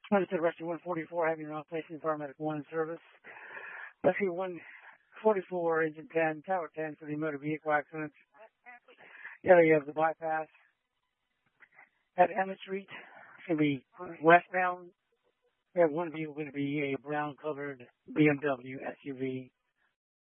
Understood, Rescue 144, having your outpatient paramedic 1 in service. Rescue 144, engine 10, tower 10 for the motor vehicle accident. Area of the bypass at Emmett Street. It's going to be westbound. We have one vehicle going to be a brown-covered BMW SUV.